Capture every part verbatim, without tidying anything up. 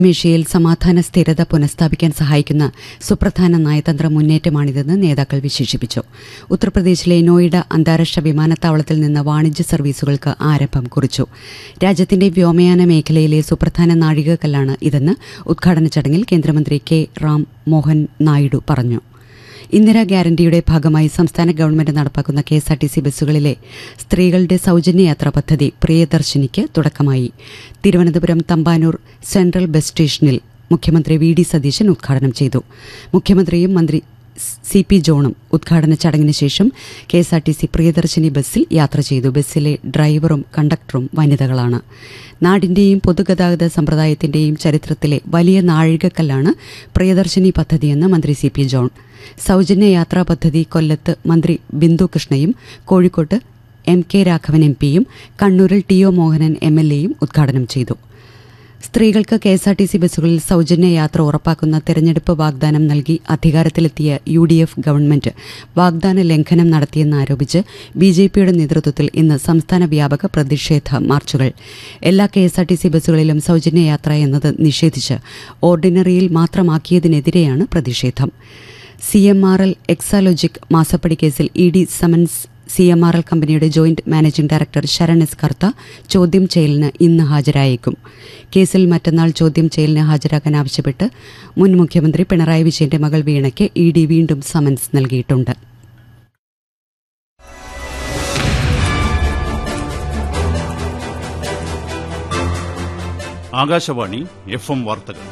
ഏഷ്യയിൽ സമാധാന സ്ഥിരത പുനഃസ്ഥാപിക്കാൻ സഹായിക്കുന്ന സുപ്രധാന നയതന്ത്ര മുന്നേറ്റമാണിതെന്ന് നേതാക്കൾ വിശേഷിപ്പിച്ചു. ഉത്തർപ്രദേശിലെ നോയിഡ അന്താരാഷ്ട്ര വിമാനത്താവളത്തിൽ നിന്ന് വാണിജ്യ സർവീസുകൾക്ക് ആരംഭം കുറിച്ചു. രാജ്യത്തിന്റെ വ്യോമയാന മേഖലയിലെ സുപ്രധാന നാഴികക്കല്ലാണ് ഇതെന്ന് ഉദ്ഘാടന ചടങ്ങിൽ കേന്ദ്രമന്ത്രി കെ റാം മോഹൻ നായിഡു പറഞ്ഞു. ഇന്ദിരാ ഗ്യാരണ്ടിയുടെ ഭാഗമായി സംസ്ഥാന ഗവൺമെന്റ് നടപ്പാക്കുന്ന കെഎസ്ആർടിസി ബസ്സുകളിലെ സ്ത്രീകളുടെ സൌജന്യയാത്രാ പദ്ധതി പ്രിയദർശിനിക്ക് തുടക്കമായി. തിരുവനന്തപുരം തമ്പാനൂർ സെൻട്രൽ ബസ് സ്റ്റേഷനിൽ മുഖ്യമന്ത്രി വി ഡി സതീശൻ ഉദ്ഘാടനം ചെയ്തു. മുഖ്യമന്ത്രിയും മന്ത്രി സി പി ജോണും ഉദ്ഘാടന ചടങ്ങിന് ശേഷം കെഎസ്ആർടിസി പ്രിയദർശിനി ബസ്സിൽ യാത്ര ചെയ്തു. ബസ്സിലെ ഡ്രൈവറും കണ്ടക്ടറും വനിതകളാണ്. നാടിന്റെയും പൊതുഗതാഗത സമ്പ്രദായത്തിന്റെയും ചരിത്രത്തിലെ വലിയ നാഴികക്കല്ലാണ് പ്രിയദർശിനി പദ്ധതിയെന്ന് മന്ത്രി സി പി ജോൺ. സൌജന്യ യാത്രാ പദ്ധതി കൊല്ലത്ത് മന്ത്രി ബിന്ദു കൃഷ്ണയും കോഴിക്കോട്ട് എം കെ രാഘവൻ എം പിയും കണ്ണൂരിൽ T O Mohanan M L എയും ഉദ്ഘാടനം ചെയ്തു. സ്ത്രീകൾക്ക് കെഎസ്ആർടിസി ബസ്സുകളിൽ സൌജന്യ യാത്ര ഉറപ്പാക്കുന്ന തെരഞ്ഞെടുപ്പ് വാഗ്ദാനം നൽകി അധികാരത്തിലെത്തിയ യു ഡി എഫ് ഗവൺമെന്റ് വാഗ്ദാന ലംഘനം നടത്തിയെന്നാരോപിച്ച് ബിജെപിയുടെ നേതൃത്വത്തിൽ ഇന്ന് സംസ്ഥാന വ്യാപക പ്രതിഷേധ മാർച്ചുകൾ. എല്ലാ കെഎസ്ആർടിസി ബസ്സുകളിലും സൌജന്യ യാത്ര എന്നത് നിഷേധിച്ച് ഓർഡിനറിയിൽ മാത്രമാക്കിയതിനെതിരെയാണ് പ്രതിഷേധം. C M R L Exalogic മാസപ്പടി കേസിൽ E D summons C M R L കമ്പനിയുടെ joint managing director Sharan S കർത്ത ചോദ്യം ചെയ്യലിന് ഇന്ന് ഹാജരായേക്കും. കേസിൽ മറ്റന്നാൾ ചോദ്യം ചെയ്യലിന് ഹാജരാക്കാൻ ആവശ്യപ്പെട്ട് മുൻ മുഖ്യമന്ത്രി പിണറായി വിജയന്റെ മകൾ വീണയ്ക്ക് ഇ ഡി വീണ്ടും സമൻസ് നൽകിയിട്ടുണ്ട്. ആകാശവാണി എഫ് എം വാർത്തകൾ.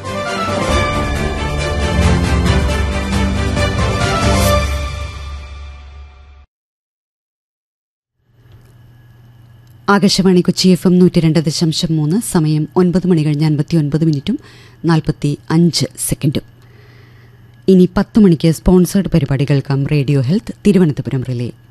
ആകാശവാണി കൊച്ചി എഫ് എം നൂറ്റി രണ്ട് ദശാംശം മൂന്ന്. സമയം ഒൻപത് മണി കഴിഞ്ഞ് അൻപത്തിയൊൻപത് മിനിറ്റും നാൽപ്പത്തി അഞ്ച് സെക്കൻഡും. ഇനി പത്ത് മണിക്ക് സ്പോൺസേഡ് പരിപാടി കേൾക്കാം. Radio health Thiruvananthapuram relay.